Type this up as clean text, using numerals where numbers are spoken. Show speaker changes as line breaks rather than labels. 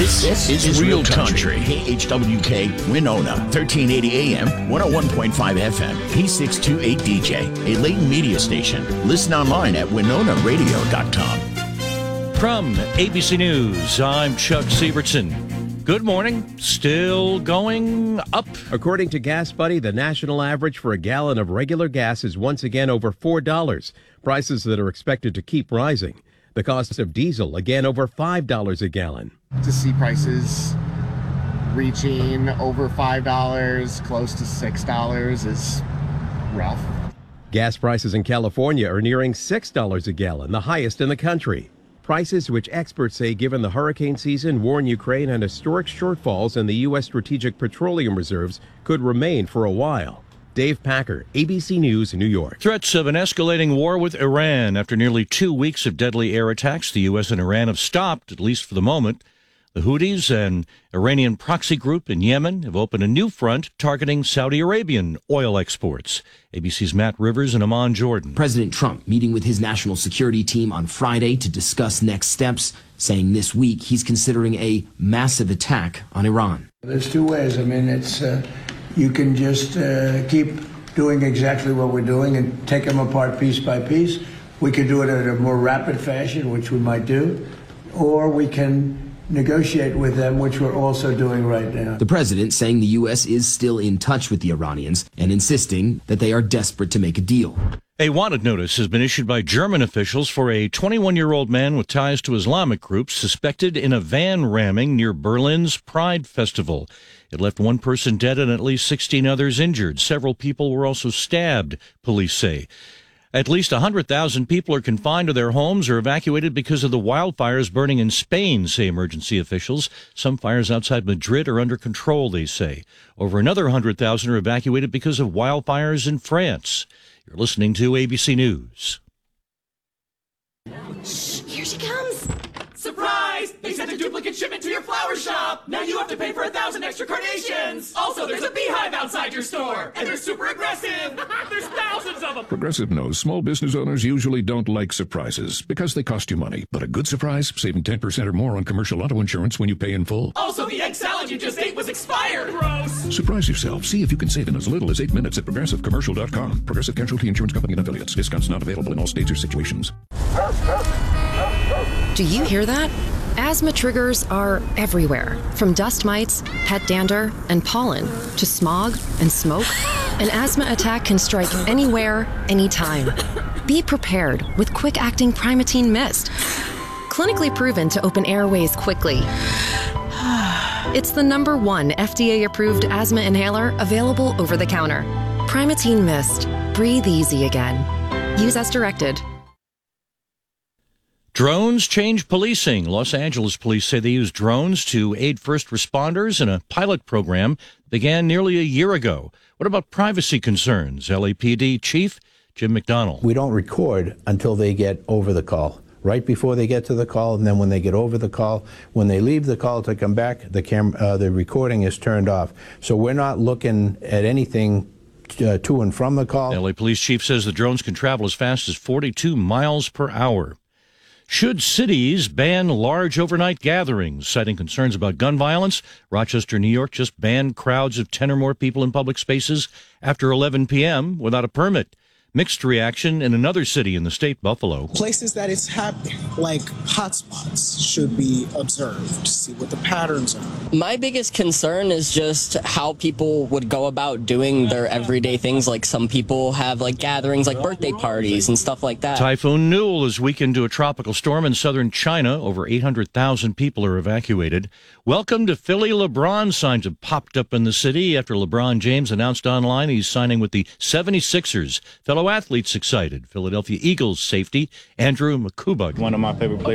This is Real Country. KHWK Winona, 1380 AM, 101.5 FM, P628DJ, a Layton media station. Listen online at WinonaRadio.com.
From ABC News, I'm Chuck Sievertson. Good morning. Still going up.
According to Gas Buddy, the national average for a gallon of regular gas is once again over $4, prices that are expected to keep rising. The cost of diesel again over $5 a gallon.
To see prices reaching over $5, close to $6 is rough.
Gas prices in California are nearing $6 a gallon, the highest in the country. Prices which experts say, given the hurricane season, war in Ukraine, and historic shortfalls in the U.S. strategic petroleum reserves, could remain for a while. Dave Packer, ABC News, New York.
Threats of an escalating war with Iran. After nearly 2 weeks of deadly air attacks, the U.S. and Iran have stopped, at least for the moment. The Houthis, an Iranian proxy group in Yemen, have opened a new front targeting Saudi Arabian oil exports. ABC's Matt Rivers and Amon Jordan.
President Trump meeting with his national security team on Friday to discuss next steps, saying this week he's considering a massive attack on Iran.
There's two ways. I mean, it's you can just keep doing exactly what we're doing and take them apart piece by piece. We can do it in a more rapid fashion, which we might do, or we can negotiate with them, which we're also doing right now.
The president saying the U.S. is still in touch with the Iranians and insisting that they are desperate to make a deal.
A wanted notice has been issued by German officials for a 21-year-old man with ties to Islamic groups suspected in a van ramming near Berlin's Pride Festival. It left one person dead and at least 16 others injured. Several people were also stabbed, police say. At least 100,000 people are confined to their homes or evacuated because of the wildfires burning in Spain, say emergency officials. Some fires outside Madrid are under control, they say. Over another 100,000 are evacuated because of wildfires in France. You're listening to ABC News.
Shh, here she comes. Surprise! They sent a duplicate shipment to your flower shop. Now you have to pay for 1,000 extra carnations. Also, there's a beehive outside your store. And they're super aggressive. There's thousands of them.
Progressive knows small business owners usually don't like surprises because they cost you money. But a good surprise, saving 10% or more on commercial auto insurance when you pay in full.
Also, the egg salad you just ate was expired. Gross.
Surprise yourself. See if you can save in as little as 8 minutes at ProgressiveCommercial.com. Progressive Casualty Insurance Company and affiliates. Discounts not available in all states or situations.
Do you hear that? Asthma triggers are everywhere, from dust mites, pet dander, and pollen, to smog and smoke. An asthma attack can strike anywhere, anytime. Be prepared with quick-acting Primatene Mist. Clinically proven to open airways quickly. It's the #1 FDA-approved asthma inhaler available over the counter. Primatene Mist. Breathe easy again. Use as directed.
Drones change policing. Los Angeles police say they use drones to aid first responders in a pilot program that began nearly a year ago. What about privacy concerns? LAPD Chief Jim McDonnell.
We don't record until they get over the call. Right before they get to the call, and then when they get over the call, when they leave the call to come back, the recording is turned off. So we're not looking at anything to and from the call.
LA Police Chief says the drones can travel as fast as 42 miles per hour. Should cities ban large overnight gatherings, citing concerns about gun violence? Rochester, New York just banned crowds of 10 or more people in public spaces after 11 p.m. without a permit. Mixed reaction in another city in the state, Buffalo.
Places that it's happening, like hotspots, should be observed to see what the patterns are.
My biggest concern is just how people would go about doing their everyday things. Like some people have like gatherings, like birthday parties and stuff like that.
Typhoon Newell has weakened to a tropical storm in southern China. Over 800,000 people are evacuated. Welcome to Philly LeBron signs have popped up in the city after LeBron James announced online he's signing with the 76ers. Fellow athletes excited. Philadelphia Eagles safety Andrew McCubug.
One of my favorite players.